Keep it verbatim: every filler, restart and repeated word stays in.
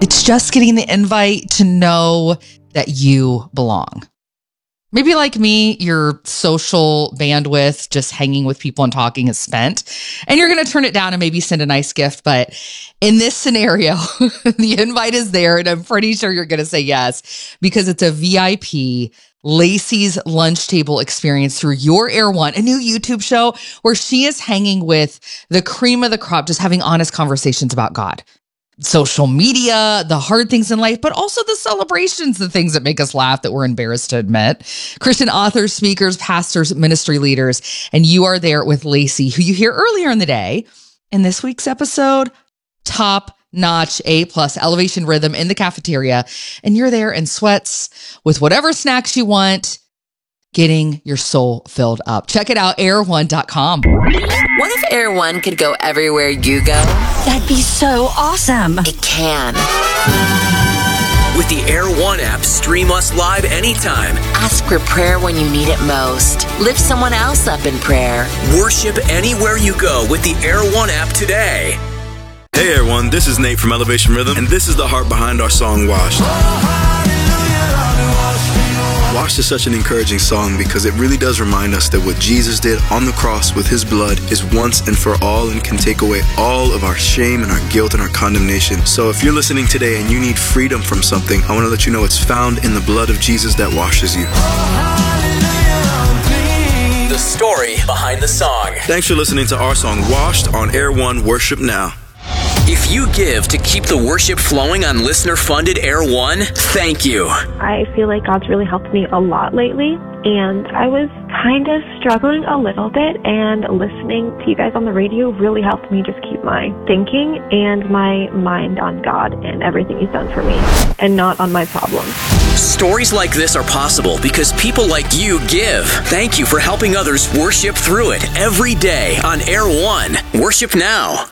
It's just getting the invite to know that you belong. Maybe like me, your social bandwidth, just hanging with people and talking is spent, and you're going to turn it down and maybe send a nice gift. But in this scenario, the invite is there, and I'm pretty sure you're going to say yes, because it's a V I P Lacey's Lunch Table experience through Your Air One, a new YouTube show where she is hanging with the cream of the crop, just having honest conversations about God, social media, the hard things in life, but also the celebrations, the things that make us laugh that we're embarrassed to admit. Christian authors, speakers, pastors, ministry leaders, and you are there with Lacey, who you hear earlier in the day. In this week's episode, top notch, A plus elevation rhythm in the cafeteria, and you're there in sweats with whatever snacks you want, getting your soul filled up. Check it out, air one dot com. What if Air One could go everywhere you go? That'd be so awesome. It can. With the Air One app, stream us live anytime. Ask for prayer when you need it most. Lift someone else up in prayer. Worship anywhere you go with the Air One app today. Hey everyone, this is Nate from Elevation Rhythm, and this is the heart behind our song, Washed. Washed is such an encouraging song because it really does remind us that what Jesus did on the cross with his blood is once and for all and can take away all of our shame and our guilt and our condemnation. So if you're listening today and you need freedom from something, I want to let you know it's found in the blood of Jesus that washes you. The story behind the song. Thanks for listening to our song, Washed, on Air One Worship Now. If you give to keep the worship flowing on listener-funded Air One, thank you. I feel like God's really helped me a lot lately, and I was kind of struggling a little bit, and listening to you guys on the radio really helped me just keep my thinking and my mind on God and everything he's done for me, and not on my problems. Stories like this are possible because people like you give. Thank you for helping others worship through it every day on Air One. Worship now.